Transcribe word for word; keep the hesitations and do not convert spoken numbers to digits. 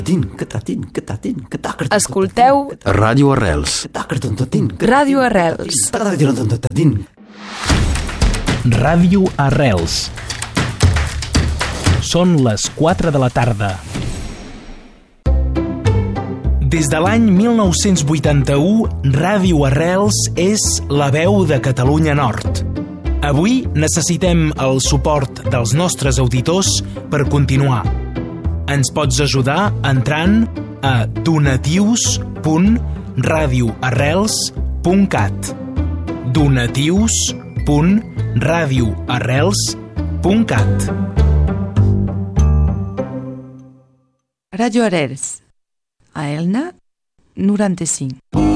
Escolteu Ràdio Arrels. Ràdio Arrels. Ràdio Arrels. Són les quatre de la tarda. Des de l'any mil nou-cents vuitanta-u, Ràdio Arrels és la veu de Catalunya Nord. Avui necessitem el suport dels nostres auditors per continuar. Ens pots ajudar entrant a donatius punt radioarrels punt cat donatius punt radioarrels punt cat. Ràdio Arrels, a Elna, noranta-cinc.